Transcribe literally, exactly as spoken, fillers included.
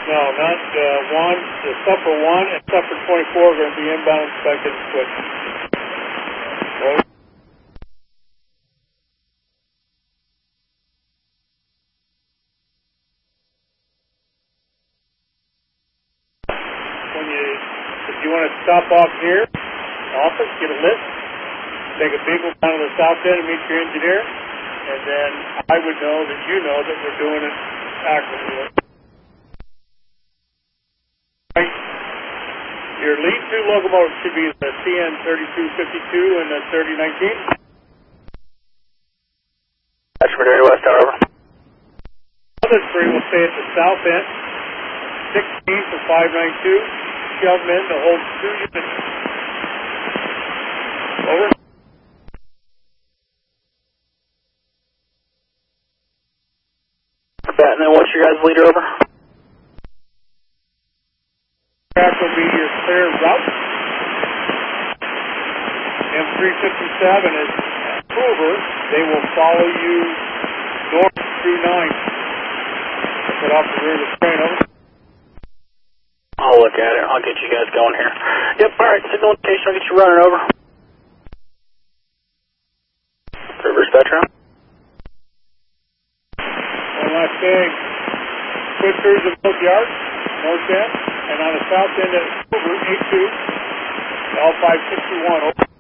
No, not uh, one. The Supper one and Supper twenty-four are going to be inbound inspected and switched. Over. When you, if you want to stop off here, office, get a lift, take a vehicle down to the south end and meet your engineer, and then I would know that you know that we're doing it accurately. Your lead two locomotives should be the C N thirty-two fifty-two and the thirty nineteen. That's for Dirty West, over. The other three will stay at the south end, sixteen for five ninety-two, shove them in to hold two units. Over. That, and then what's your guys' leader, over? That will be your clear route. M three fifty-seven is over. They will follow you north through nine. Get off the rear of the train, over. I'll look at it. I'll get you guys going here. Yep, alright, signal location. I'll get you running, over. River Spectrum. One last thing. Switchers at both yards, north end. And on the south end at Uber, eight two, L five sixty-one, over.